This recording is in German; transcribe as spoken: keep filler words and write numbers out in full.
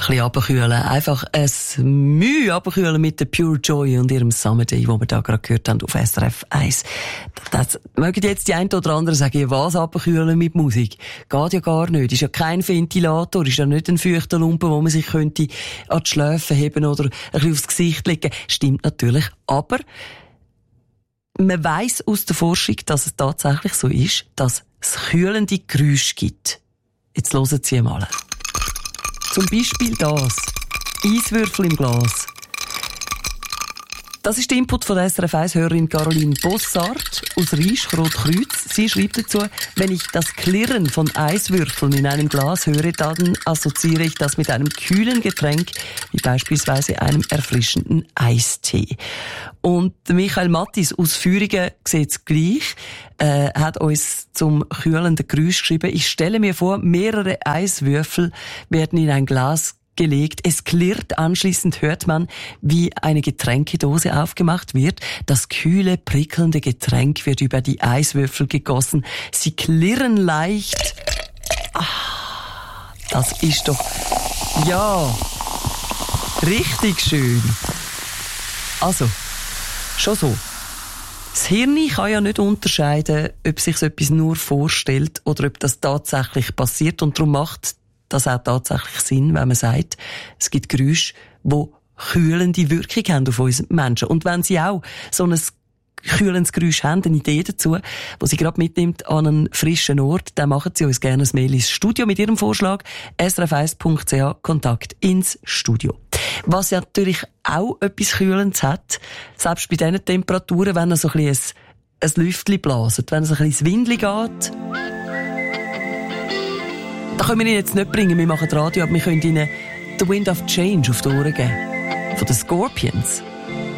bisschen runterkühlen. Einfach ein Mühe runterkühlen mit der Pure Joy und ihrem Summer Day, wo wir da gerade gehört haben auf S R F eins. Das, das mögen jetzt die einen oder anderen sagen, was runterkühlen mit Musik? Geht ja gar nicht. Ist ja kein Ventilator, ist ja nicht ein feuchter Lumpen, wo man sich könnte an die Schläfe heben oder ein bisschen aufs Gesicht legen. Stimmt natürlich. Aber man weiss aus der Forschung, dass es tatsächlich so ist, dass es kühlende Geräusche gibt. Jetzt hören Sie mal. Zum Beispiel das. Eiswürfel im Glas. Das ist der Input von der S R F eins-Hörerin Caroline Bossart aus Riesch, Rotkreuz. Sie schreibt dazu, wenn ich das Klirren von Eiswürfeln in einem Glas höre, dann assoziiere ich das mit einem kühlen Getränk, wie beispielsweise einem erfrischenden Eistee. Und Michael Mattis aus Führingen sieht es gleich. Er hat uns zum kühlenden Geräusch geschrieben. Ich stelle mir vor, mehrere Eiswürfel werden in ein Glas gelegt. Es klirrt, anschließend hört man, wie eine Getränkedose aufgemacht wird. Das kühle, prickelnde Getränk wird über die Eiswürfel gegossen. Sie klirren leicht. Ah, das ist doch, ja, richtig schön. Also, schon so. Das Hirn kann ja nicht unterscheiden, ob sich so etwas nur vorstellt oder ob das tatsächlich passiert. Und darum macht das auch tatsächlich Sinn, wenn man sagt, es gibt Geräusche, die kühlende Wirkung haben auf uns Menschen. Und wenn Sie auch so ein kühlendes Geräusch haben, eine Idee dazu, die Sie gerade mitnimmt an einen frischen Ort, dann machen Sie uns gerne ein Mail ins Studio mit Ihrem Vorschlag. s r f eins punkt c h, Kontakt ins Studio. Was ja natürlich auch etwas Kühlendes hat, selbst bei diesen Temperaturen, wenn er so ein bisschen ein, ein Lüftchen blaset, wenn es ein bisschen ins Windli geht. Da können wir Ihnen jetzt nicht bringen, wir machen Radio, aber wir können Ihnen The Wind of Change auf die Ohren geben. Von den Scorpions.